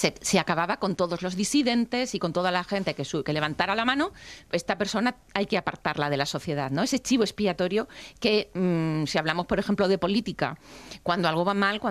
se acababa con todos los disidentes y con toda la gente que levantara la mano. Esta persona hay que apartarla de la sociedad, ¿no? Ese chivo expiatorio que, si hablamos, por ejemplo, de política, cuando algo va mal,